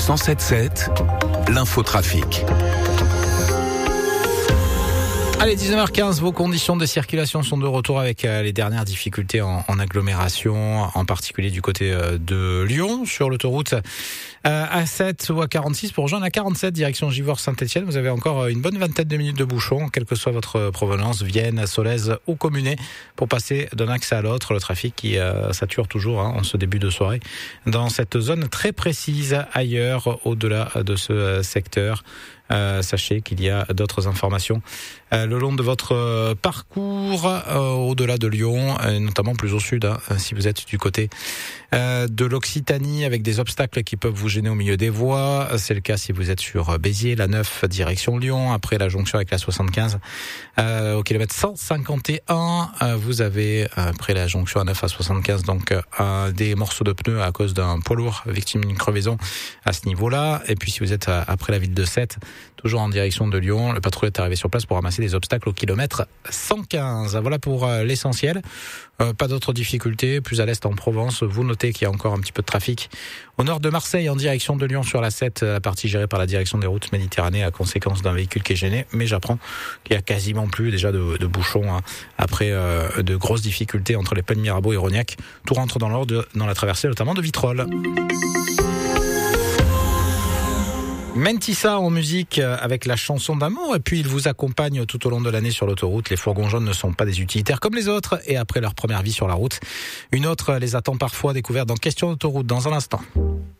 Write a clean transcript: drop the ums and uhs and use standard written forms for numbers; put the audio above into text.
107.7, l'infotrafic. Allez, 19h15, vos conditions de circulation sont de retour avec les dernières difficultés en agglomération, en particulier du côté de Lyon, sur l'autoroute A7 ou A46 pour rejoindre la 47 direction Givors-Saint-Etienne. Vous avez encore une bonne vingtaine de minutes de bouchon, quelle que soit votre provenance, Vienne, Solèze ou Communet, pour passer d'un axe à l'autre. Le trafic qui sature toujours en ce début de soirée dans cette zone très précise. Ailleurs, au-delà de ce secteur, sachez qu'il y a d'autres informations le long de votre parcours au-delà de Lyon, notamment plus au sud, si vous êtes du côté de l'Occitanie, avec des obstacles qui peuvent vous gêner au milieu des voies. C'est le cas si vous êtes sur Béziers, la 9 direction Lyon, après la jonction avec la 75 au kilomètre 151. Vous avez après la jonction à 9 à 75 donc des morceaux de pneus à cause d'un poids lourd victime d'une crevaison à ce niveau-là. Et puis si vous êtes après la ville de Sète, toujours en direction de Lyon, le patrouilleur est arrivé sur place pour ramasser des obstacles au kilomètre 115. Voilà pour l'essentiel. Pas d'autres difficultés. Plus à l'est en Provence, vous notez qu'il y a encore un petit peu de trafic au nord de Marseille en direction de Lyon sur la 7, la partie gérée par la direction des routes Méditerranée à conséquence d'un véhicule qui est gêné. Mais j'apprends qu'il y a quasiment plus déjà de bouchons après de grosses difficultés entre les Pennes Mirabeau et Rognac. Tout rentre dans l'ordre dans la traversée notamment de Vitrolles. Mentissa en musique avec la chanson d'amour, et puis il vous accompagne tout au long de l'année sur l'autoroute. Les fourgons jaunes ne sont pas des utilitaires comme les autres, et après leur première vie sur la route, une autre les attend parfois. Découverte dans Question d'autoroute dans un instant.